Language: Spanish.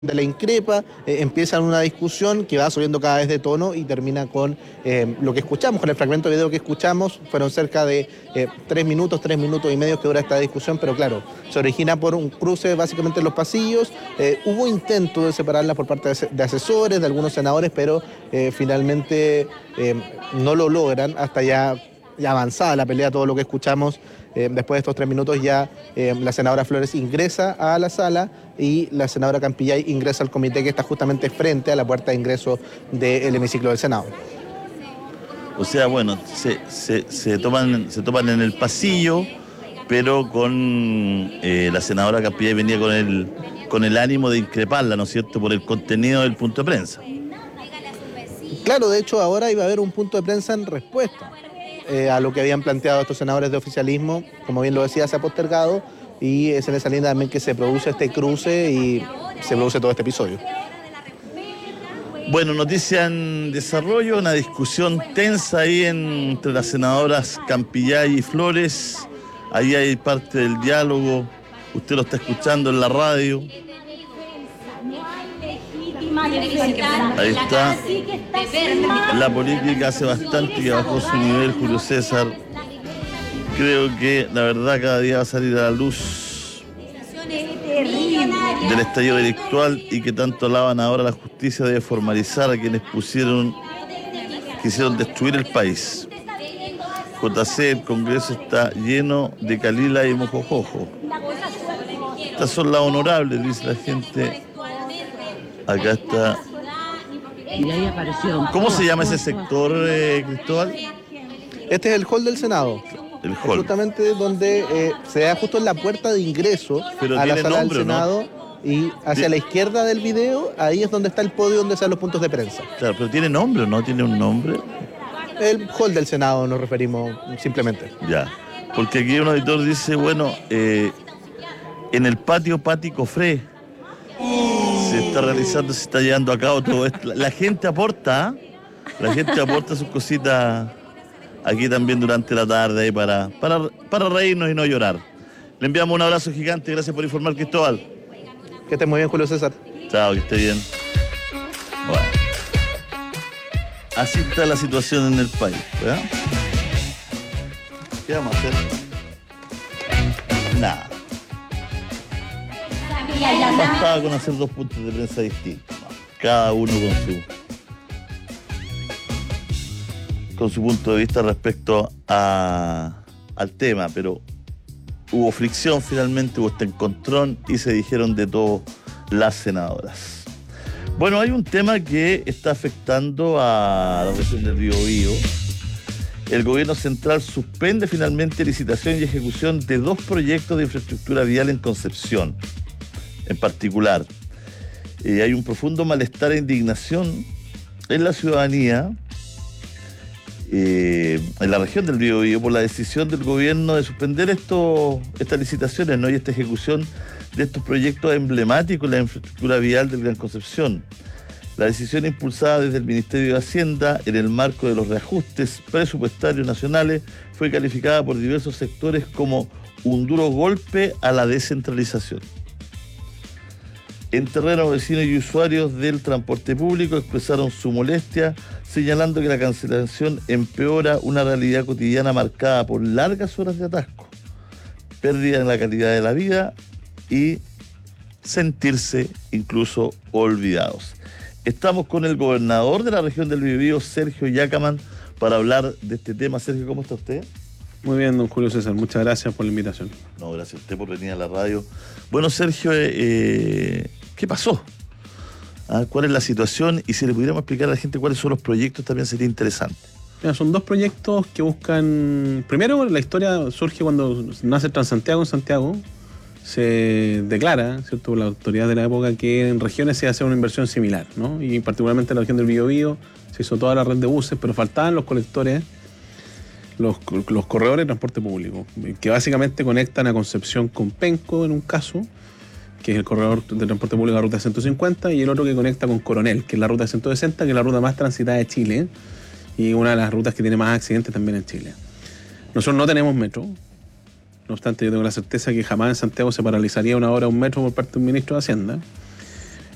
de la increpa, empiezan una discusión que va subiendo cada vez de tono y termina con lo que escuchamos, con el fragmento de video que escuchamos. Fueron cerca de 3 minutos y medio que dura esta discusión, pero claro, se origina por un cruce básicamente en los pasillos. Hubo intento de separarla por parte de asesores, de algunos senadores, pero finalmente no lo logran hasta ya avanzada la pelea. Todo lo que escuchamos después de estos 3 minutos ya la senadora Flores ingresa a la sala y la senadora Campillay ingresa al comité que está justamente frente a la puerta de ingreso del hemiciclo del Senado. O sea, bueno, se toman en el pasillo, pero con la senadora Campillay venía con el ánimo de increparla, ¿no es cierto?, por el contenido del punto de prensa. Claro, de hecho ahora iba a haber un punto de prensa en respuesta a lo que habían planteado estos senadores de oficialismo. Como bien lo decía, se ha postergado y es en esa línea también que se produce este cruce y se produce todo este episodio. Bueno, noticia en desarrollo, una discusión tensa ahí entre las senadoras Campillay y Flores. Ahí hay parte del diálogo, usted lo está escuchando en la radio. Ahí está. La política hace bastante que bajó su nivel, Julio César. Creo que la verdad cada día va a salir a la luz del estallido delictual y que tanto alaban ahora la justicia debe formalizar a quienes quisieron destruir el país. JC, el Congreso está lleno de Calila y Mojojojo. Estas son las honorables, dice la gente. Acá está. Y de ahí apareció. ¿Cómo se llama ese sector, Cristóbal? Este es el hall del Senado. El hall. Justamente donde se da justo en la puerta de ingreso a la sala del Senado, ¿no? Y hacia la izquierda del video, ahí es donde está el podio donde están los puntos de prensa. Claro, pero ¿tiene nombre o no tiene un nombre? El hall del Senado nos referimos simplemente. Ya, porque aquí un auditor dice, bueno, en el patio Pati Cofré se está realizando, se está llevando a cabo todo esto. La gente aporta sus cositas aquí también durante la tarde ahí para reírnos y no llorar. Le enviamos un abrazo gigante, gracias por informar, Cristóbal. Que esté muy bien, Julio César. Chao, que esté bien. Bueno, así está la situación en el país, ¿verdad? ¿Qué vamos a hacer? Nada. Bastaba con hacer 2 puntos de prensa distintos, cada uno con su punto de vista respecto al tema, pero hubo fricción finalmente, hubo este encontrón y se dijeron de todo las senadoras. Bueno, hay un tema que está afectando a la región del Biobío. El gobierno central suspende finalmente licitación y ejecución de 2 proyectos de infraestructura vial en Concepción. En particular, hay un profundo malestar e indignación en la ciudadanía, en la región del Biobío, por la decisión del gobierno de suspender estas licitaciones, ¿no? Y esta ejecución de estos proyectos emblemáticos en la infraestructura vial del Gran Concepción. La decisión impulsada desde el Ministerio de Hacienda en el marco de los reajustes presupuestarios nacionales fue calificada por diversos sectores como un duro golpe a la descentralización. En terreno, vecinos y usuarios del transporte público expresaron su molestia, señalando que la cancelación empeora una realidad cotidiana marcada por largas horas de atasco, pérdida en la calidad de la vida y sentirse incluso olvidados. Estamos con el gobernador de la región del Biobío, Sergio Yacamán, para hablar de este tema. Sergio, ¿cómo está usted? Muy bien, don Julio César, muchas gracias por la invitación. No, gracias a usted por venir a la radio. Bueno, Sergio, ¿qué pasó? ¿Cuál es la situación? Y si le pudiéramos explicar a la gente cuáles son los proyectos, también sería interesante. Mira, son 2 proyectos que buscan... Primero, la historia surge cuando nace Transantiago en Santiago. Se declara, ¿cierto?, por la autoridad de la época que en regiones se hace una inversión similar, ¿no? Y particularmente en la región del Biobío se hizo toda la red de buses, pero faltaban los colectores, los corredores de transporte público, que básicamente conectan a Concepción con Penco en un caso, que es el corredor de transporte público, la ruta 150, y el otro que conecta con Coronel, que es la ruta 160, que es la ruta más transitada de Chile y una de las rutas que tiene más accidentes también en Chile. Nosotros no tenemos metro, no obstante yo tengo la certeza que jamás en Santiago se paralizaría una hora un metro por parte de un ministro de Hacienda.